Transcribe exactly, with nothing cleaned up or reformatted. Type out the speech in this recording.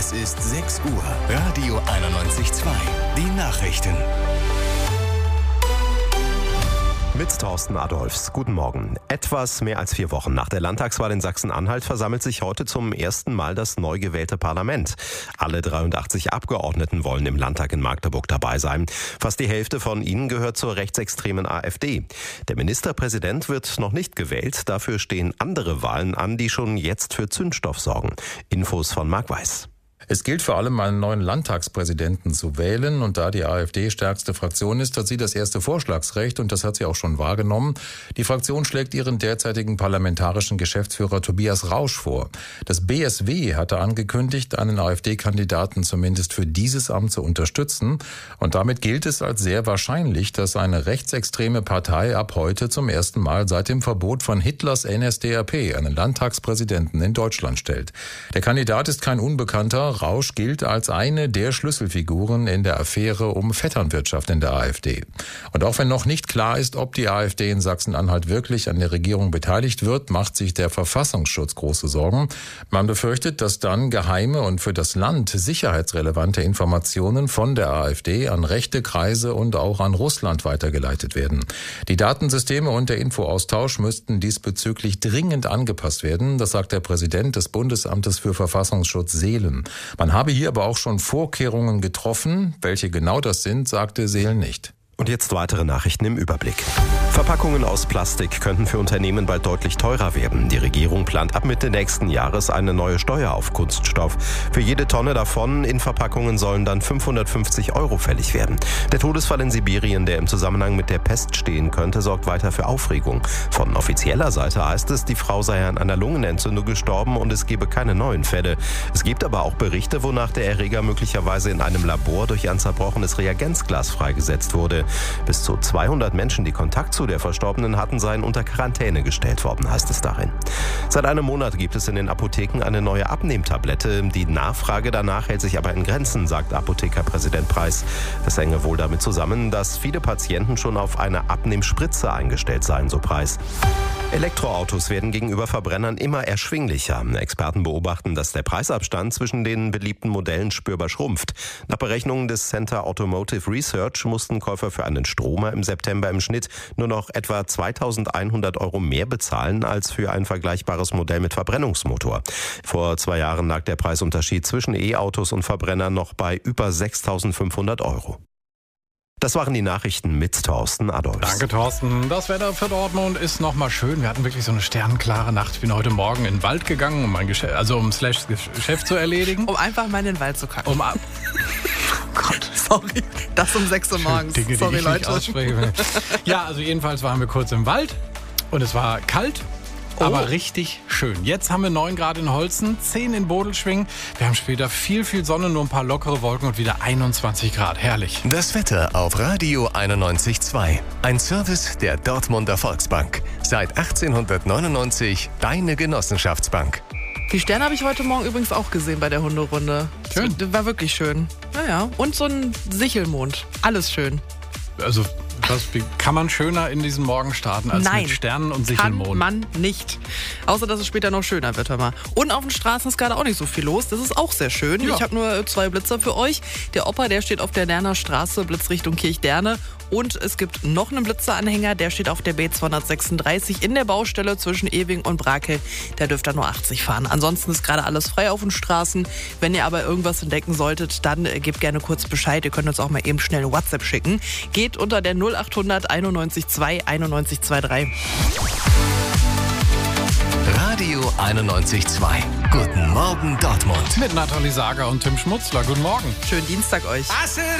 Es ist sechs Uhr. Radio einundneunzig Komma zwei. Die Nachrichten. Mit Thorsten Adolfs. Guten Morgen. Etwas mehr als vier Wochen nach der Landtagswahl in Sachsen-Anhalt versammelt sich heute zum ersten Mal das neu gewählte Parlament. Alle dreiundachtzig Abgeordneten wollen im Landtag in Magdeburg dabei sein. Fast die Hälfte von ihnen gehört zur rechtsextremen AfD. Der Ministerpräsident wird noch nicht gewählt. Dafür stehen andere Wahlen an, die schon jetzt für Zündstoff sorgen. Infos von Marc Weiß. Es gilt vor allem, einen neuen Landtagspräsidenten zu wählen. Und da die AfD stärkste Fraktion ist, hat sie das erste Vorschlagsrecht. Und das hat sie auch schon wahrgenommen. Die Fraktion schlägt ihren derzeitigen parlamentarischen Geschäftsführer Tobias Rausch vor. Das B S W hatte angekündigt, einen AfD-Kandidaten zumindest für dieses Amt zu unterstützen. Und damit gilt es als sehr wahrscheinlich, dass eine rechtsextreme Partei ab heute zum ersten Mal seit dem Verbot von Hitlers N S D A P einen Landtagspräsidenten in Deutschland stellt. Der Kandidat ist kein Unbekannter. Rausch gilt als eine der Schlüsselfiguren in der Affäre um Vetternwirtschaft in der AfD. Und auch wenn noch nicht klar ist, ob die AfD in Sachsen-Anhalt wirklich an der Regierung beteiligt wird, macht sich der Verfassungsschutz große Sorgen. Man befürchtet, dass dann geheime und für das Land sicherheitsrelevante Informationen von der AfD an rechte Kreise und auch an Russland weitergeleitet werden. Die Datensysteme und der Infoaustausch müssten diesbezüglich dringend angepasst werden. Das sagt der Präsident des Bundesamtes für Verfassungsschutz, Seelen. Man habe hier aber auch schon Vorkehrungen getroffen. Welche genau das sind, sagte Seelen nicht. Und jetzt weitere Nachrichten im Überblick. Verpackungen aus Plastik könnten für Unternehmen bald deutlich teurer werden. Die Regierung plant ab Mitte nächsten Jahres eine neue Steuer auf Kunststoff. Für jede Tonne davon in Verpackungen sollen dann fünfhundertfünfzig Euro fällig werden. Der Todesfall in Sibirien, der im Zusammenhang mit der Pest stehen könnte, sorgt weiter für Aufregung. Von offizieller Seite heißt es, die Frau sei an einer Lungenentzündung gestorben und es gebe keine neuen Fälle. Es gibt aber auch Berichte, wonach der Erreger möglicherweise in einem Labor durch ein zerbrochenes Reagenzglas freigesetzt wurde. Bis zu zweihundert Menschen, die Kontakt zu der Verstorbenen hatten, seien unter Quarantäne gestellt worden, heißt es darin. Seit einem Monat gibt es in den Apotheken eine neue Abnehmtablette. Die Nachfrage danach hält sich aber in Grenzen, sagt Apothekerpräsident Preis. Das hänge wohl damit zusammen, dass viele Patienten schon auf eine Abnehmspritze eingestellt seien, so Preis. Elektroautos werden gegenüber Verbrennern immer erschwinglicher. Experten beobachten, dass der Preisabstand zwischen den beliebten Modellen spürbar schrumpft. Nach Berechnungen des Center Automotive Research mussten Käufer für einen Stromer im September im Schnitt nur noch etwa zweitausendeinhundert Euro mehr bezahlen als für ein vergleichbares Modell mit Verbrennungsmotor. Vor zwei Jahren lag der Preisunterschied zwischen E-Autos und Verbrennern noch bei über sechstausendfünfhundert Euro. Das waren die Nachrichten mit Thorsten Adolfs. Danke, Thorsten. Das Wetter für Dortmund ist nochmal schön. Wir hatten wirklich so eine sternenklare Nacht. Ich bin heute Morgen in den Wald gegangen, um mein Geschäft, also um Slash Geschäft zu erledigen. Um einfach mal in den Wald zu kacken. Um ab Oh Gott, sorry. Das um sechs Uhr morgens. Dinge, die sorry, ich Leute. nicht ausspreche. Ja, also jedenfalls waren wir kurz im Wald und es war kalt. Oh. Aber richtig schön. Jetzt haben wir neun Grad in Holzen, zehn in Bodelschwingh. Wir haben später viel, viel Sonne, nur ein paar lockere Wolken und wieder einundzwanzig Grad. Herrlich. Das Wetter auf Radio einundneunzig Komma zwei. Ein Service der Dortmunder Volksbank. Seit achtzehnhundertneunundneunzig deine Genossenschaftsbank. Die Sterne habe ich heute Morgen übrigens auch gesehen bei der Hunderunde. Schön. Das war wirklich schön. Naja, und so ein Sichelmond. Alles schön. Also, was, wie kann man schöner in diesen Morgen starten als Nein, mit Sternen und kann Sichelmond? man nicht. Außer, dass es später noch schöner wird, hör mal. Und auf den Straßen ist gerade auch nicht so viel los. Das ist auch sehr schön. Ja. Ich habe nur zwei Blitzer für euch. Der Opa, der steht auf der Lerner Straße, Blitzrichtung Kirchderne. Und es gibt noch einen Blitzeranhänger, der steht auf der B zweihundertsechsunddreißig in der Baustelle zwischen Ewing und Brakel. Der dürft da nur achtzig fahren. Ansonsten ist gerade alles frei auf den Straßen. Wenn ihr aber irgendwas entdecken solltet, dann äh, gebt gerne kurz Bescheid. Ihr könnt uns auch mal eben schnell eine WhatsApp schicken. Geht unter der null achthundert einundneunzig zwei einundneunzig drei. Radio einundneunzig Komma zwei. Guten Morgen Dortmund. Mit Nathalie Sager und Tim Schmutzler. Guten Morgen. Schönen Dienstag euch.